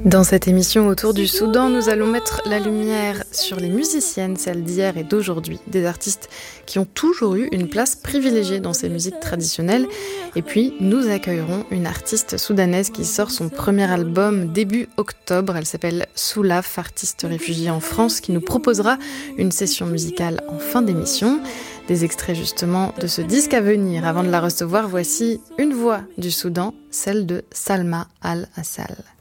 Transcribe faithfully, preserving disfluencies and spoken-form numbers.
Dans cette émission Autour du Soudan, nous allons mettre la lumière sur les musiciennes, celles d'hier et d'aujourd'hui, des artistes qui ont toujours eu une place privilégiée dans ces musiques traditionnelles. Et puis, nous accueillerons une artiste soudanaise qui sort son premier album début octobre. Elle s'appelle Soulaf, artiste réfugiée en France, qui nous proposera une session musicale en fin d'émission. Des extraits justement de ce disque à venir. Avant de la recevoir, voici une voix du Soudan, celle de Salma Al-Assal.